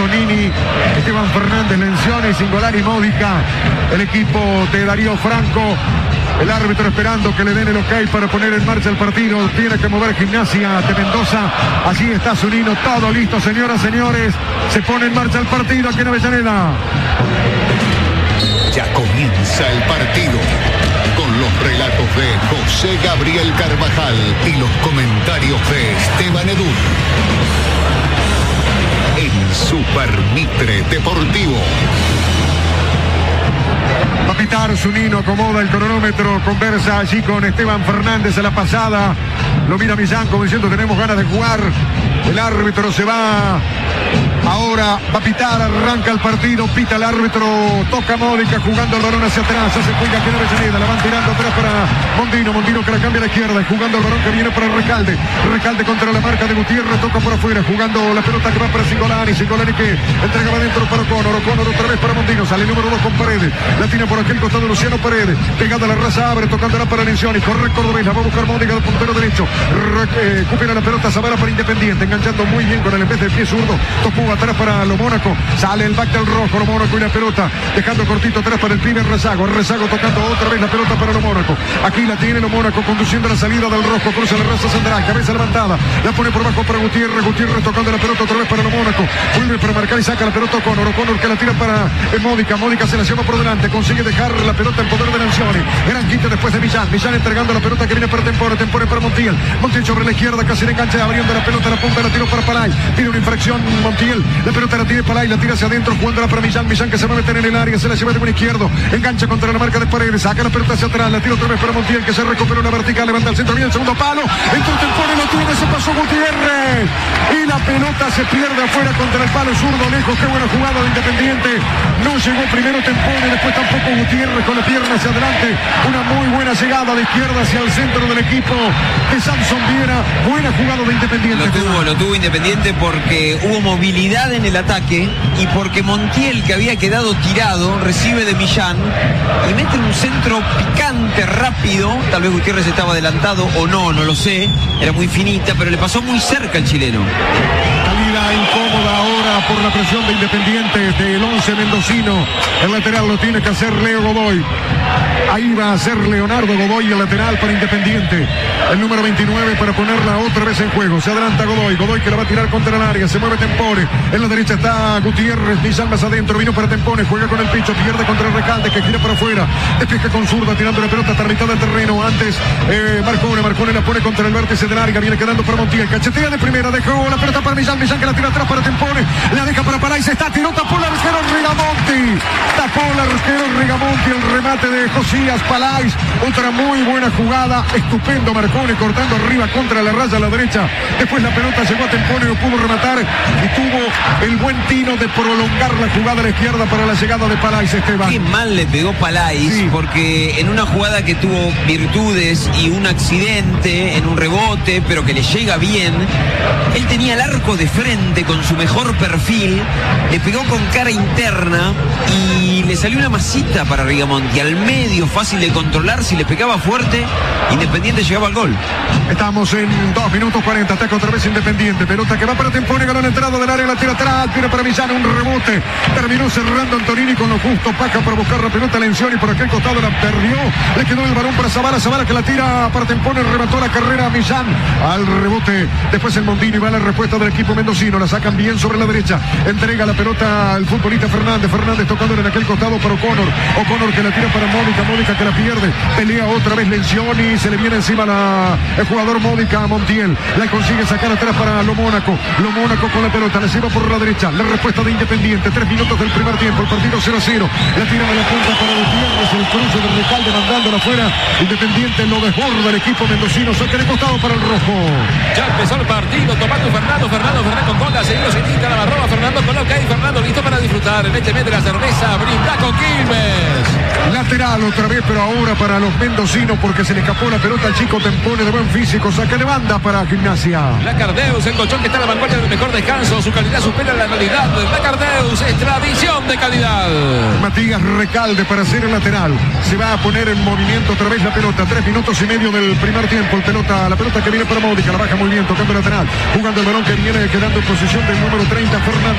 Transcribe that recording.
Tonini, Esteban Fernández, Lencioni, Cingolani, Módica, el equipo de Darío Franco. El árbitro esperando que le den el ok para poner en marcha el partido. Tiene que mover Gimnasia de Mendoza. Allí está Zunino, todo listo, señoras, señores. Se pone en marcha el partido aquí en Avellaneda. Ya comienza el partido con los relatos de José Gabriel Carvajal y los comentarios de Esteban Edul. En Super Mitre Deportivo. Va a pitar Zunino, acomoda el cronómetro, conversa allí con Esteban Fernández a la pasada. Lo mira Millán como diciendo tenemos ganas de jugar. El árbitro se va. Ahora va a pitar, arranca el partido, pita el árbitro, toca Módica jugando el balón hacia atrás, hace juega aquí en Avellaneda, la van tirando atrás para Mondino que la cambia a la izquierda, jugando el balón que viene para Recalde contra la marca de Gutiérrez, toca por afuera, jugando la pelota que va para Cingolani que entregaba adentro para O'Connor otra vez para Mondino, sale el número 2 con Paredes, la tiene por aquel costado Luciano Paredes, pegada a la raza, abre, tocándola para Lencioni, corre Cordobés, la va a buscar Módica del puntero derecho, recupera la pelota Zavala para Independiente, enganchando muy bien con el en vez del pie zurdo, tocó atrás para Lo Mónaco, sale el back del rojo, Lo Mónaco y la pelota, dejando cortito atrás para el primer Rezago tocando otra vez la pelota para Lo Mónaco, aquí la tiene Lo Mónaco, conduciendo la salida del rojo, cruza la raza central, cabeza levantada, la pone por abajo para Gutiérrez tocando la pelota otra vez para Lo Mónaco, vuelve para marcar y saca la pelota O'Connor que la tira para Módica se la lleva por delante, consigue dejar la pelota en poder de Lencioni, gran quite después de Millán entregando la pelota que viene para Tempore para Montiel sobre la izquierda, casi le engancha, abriendo la pelota, la punta, la tiro para Palay, tiene una infracción Montiel, la pelota la tiene Palay, la tira hacia adentro, jugándola para Millán que se va a meter en el área, se la lleva de buen izquierdo, engancha contra la marca de Paredes, saca la pelota hacia atrás, la tira otra vez para Montiel, que se recupera una vertical, levanta el centro, viene el segundo palo, entró Tempore, lo tiene, se pasó Gutiérrez, y la pelota se pierde afuera contra el palo zurdo, lejos, qué buena jugada de Independiente, no llegó primero Tempore, después tampoco Gutiérrez con la pierna hacia adelante, una muy buena llegada de izquierda hacia el centro del equipo de Samson Viera, buena jugada de Independiente. Lo tuvo Independiente porque hubo movilidad en el ataque y porque Montiel, que había quedado tirado, recibe de Millán y mete un centro picante, rápido, tal vez Gutiérrez estaba adelantado o no lo sé, era muy finita, pero le pasó muy cerca al chileno. Salida incómoda ahora por la presión de Independiente del 11 mendocino, el lateral lo tiene que hacer Leo Godoy, ahí va a ser Leonardo Godoy el lateral para Independiente, el número 29 para ponerla otra vez en juego, se adelanta Godoy que la va a tirar contra el área, se mueve Tempore, en la derecha está Gutiérrez, Millán más adentro, vino para Tempone, juega con el picho, pierde contra el Recalde que gira para afuera, despeja con zurda, tirando la pelota hasta la mitad del terreno, antes Marcone la pone contra el vértice del área, viene quedando para Montiel, cachetea de primera, dejó la pelota para Millán que la tira atrás para Tempone, la deja para Palay, se está, tiró, tapó el arquero Rigamonti, el remate de Josías Palay, otra muy buena jugada, estupendo Marcone cortando arriba contra la raya a la derecha, después la pelota llegó a Tempone, no pudo rematar y tuvo el buen tino de prolongar la jugada a la izquierda para la llegada de Palay, Esteban. Qué mal le pegó Palay, sí, porque en una jugada que tuvo virtudes y un accidente en un rebote, pero que le llega bien, él tenía el arco de frente con su mejor perfil, le pegó con cara interna y le salió una masita para Rigamonti, al medio, fácil de controlar, si le pegaba fuerte, Independiente llegaba al gol. Estamos en 2 minutos 40, ataca otra vez Independiente, pelota que va para Tempone, ganó la entrada del área, la tira atrás, tira para Millán, un rebote, terminó cerrando Antonini con lo justo, Paca para buscar la pelota, Lencioni por aquel costado la perdió, le quedó el balón para Zavala que la tira para Tempone, remató la carrera a Millán, al rebote, después el Mondino y va la respuesta del equipo mendocino, la sacan bien sobre la derecha, entrega la pelota al futbolista Fernández tocándole en aquel costado para O'Connor que la tira para Módica que la pierde, pelea otra vez Lencioni, se le viene encima el jugador Módica a Montiel, la consigue sacar atrás para Lo Mónaco con la pelota, la lleva por la derecha, la respuesta de Independiente, 3 minutos del primer tiempo, el partido 0-0, la tira de la punta para Gutiérrez, el cruce de Recalde mandándola afuera, Independiente lo desborda el equipo mendocino, saca de costado para el rojo. Ya empezó el partido, tomando Fernando con cola, seguido se indica la barroba, Fernando coloca ahí, Fernando listo para disfrutar, mete la cerveza, brinda con Quilmes. Lateral otra vez, pero ahora para los mendocinos porque se le escapó la pelota al chico Tempone de buen físico, saca de banda para Gimnasia. Lacardeus, el colchón que está a la vanguardia del mejor descanso, su calidad supera la realidad. Lacardeus es tradición de calidad. Matías Recalde para hacer el lateral, se va a poner en movimiento otra vez la pelota, 3 minutos y medio del primer tiempo, la pelota que viene para Módica, la baja muy bien, tocando lateral, jugando el balón que viene quedando en posición del número 30, Fernández.